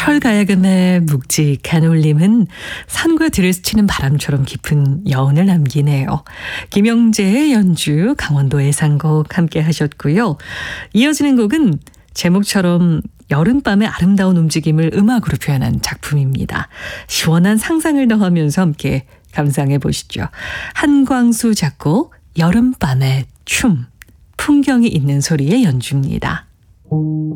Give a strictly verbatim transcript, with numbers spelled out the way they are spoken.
철가야금의 묵직한 울림은 산과 들을 스치는 바람처럼 깊은 여운을 남기네요. 김영재의 연주, 강원도의 상곡 함께 하셨고요. 이어지는 곡은 제목처럼 여름밤의 아름다운 움직임을 음악으로 표현한 작품입니다. 시원한 상상을 더하면서 함께 감상해 보시죠. 한광수 작곡, 여름밤의 춤, 풍경이 있는 소리의 연주입니다.